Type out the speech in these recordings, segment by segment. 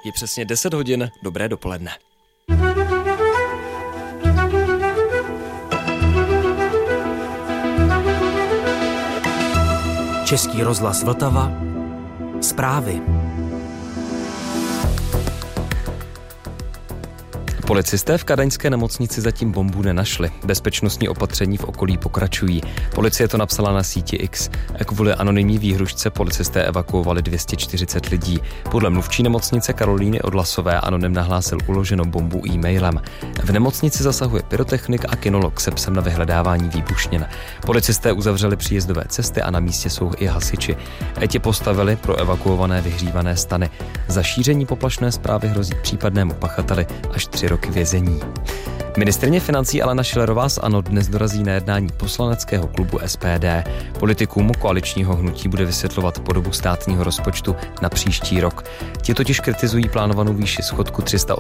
Je přesně 10 hodin, dobré dopoledne. Český rozhlas Vltava. Zprávy. Policisté v kadaňské nemocnici zatím bombu nenašli. Bezpečnostní opatření v okolí pokračují. Policie to napsala na síti X. Kvůli anonymní výhružce policisté evakuovali 240 lidí. Podle mluvčí nemocnice Karolíny Odlasové anonym nahlásil uloženou bombu e-mailem. V nemocnici zasahuje pyrotechnik a kinolog se psem na vyhledávání výbušnin. Policisté uzavřeli příjezdové cesty a na místě jsou i hasiči. Ti postavili pro evakuované vyhřívané stany. Za šíření poplašné zprávy hrozí případnému pachateli až 3 roky vězení. Ministryně financí Alena Schillerová z ANO dnes dorazí na jednání poslaneckého klubu SPD. Politikům koaličního hnutí bude vysvětlovat podobu státního rozpočtu na příští rok. Ti totiž kritizují plánovanou výši schodku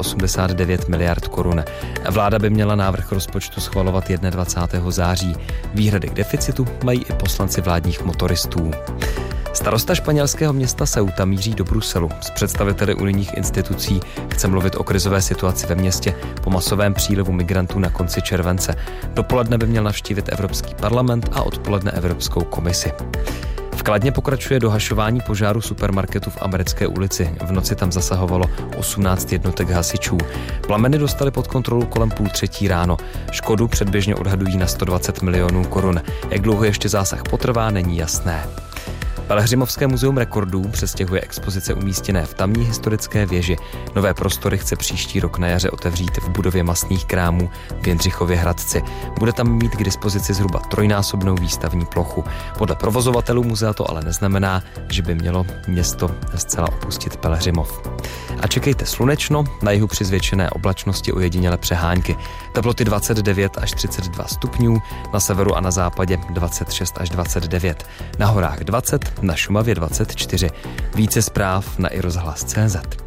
389 miliard korun. Vláda by měla návrh rozpočtu schvalovat 21. září. Výhrady k deficitu mají i poslanci vládních motoristů. Starosta španělského města Ceuta míří do Bruselu. S představiteli unijních institucí chce mluvit o krizové situaci ve městě po masovém přílivu migrantů na konci července. Dopoledne by měl navštívit Evropský parlament a odpoledne Evropskou komisi. V Kladně pokračuje dohašování požáru supermarketu v Americké ulici. V noci tam zasahovalo 18 jednotek hasičů. Plameny dostali pod kontrolu kolem 2:30 ráno. Škodu předběžně odhadují na 120 milionů korun. Jak dlouho ještě zásah potrvá, není jasné. Pelhřimovské muzeum rekordů přestěhuje expozice umístěné v tamní historické věži. Nové prostory chce příští rok na jaře otevřít v budově masných krámů v Jindřichově Hradci. Bude tam mít k dispozici zhruba 3násobnou výstavní plochu. Podle provozovatelů muzea to ale neznamená, že by mělo město zcela opustit Pelhřimov. A čekejte slunečno, na jihu při zvětšené oblačnosti ojedinělé přehánky. Teploty 29 až 32 stupňů, na severu a na západě 26 až 29. Na horách 20, na Šumavě 24. Více zpráv na iRozhlas.cz.